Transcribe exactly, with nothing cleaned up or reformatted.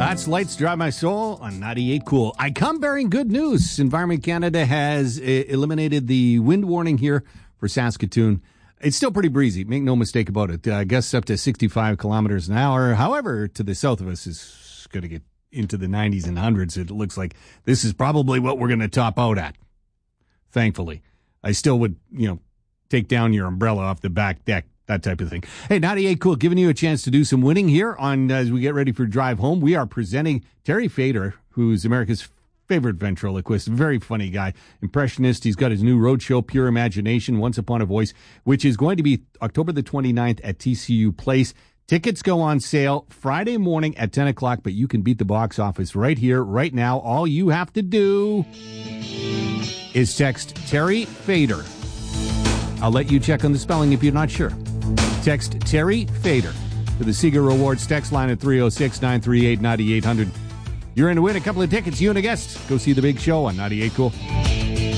That's Lights Drive My Soul on ninety-eight Cool. I come bearing good news. Environment Canada has uh, eliminated the wind warning here for Saskatoon. It's still pretty breezy. Make no mistake about it. Uh, I guess up to sixty-five kilometers an hour. However, to the south of us is going to get into the nineties and hundreds. It looks like this is probably what we're going to top out at. Thankfully, I still would, you know, take down your umbrella off the back deck. That type of thing. Hey, ninety-eight Cool, giving you a chance to do some winning here on uh, as we get ready for drive home. We are presenting Terry Fader, who's America's favorite ventriloquist. Very funny guy, impressionist. He's got his new roadshow, Pure Imagination, Once Upon a Voice, which is going to be October the twenty-ninth at T C U Place. Tickets go on sale Friday morning at ten o'clock, but you can beat the box office right here, right now. All you have to do is text Terry Fader. I'll let you check on the spelling if you're not sure. Text Terry Fader to the Seeger Rewards text line at three oh six, nine three eight, nine eight hundred. You're in to win a couple of tickets. You and a guest. Go see the big show on ninety-eight Cool.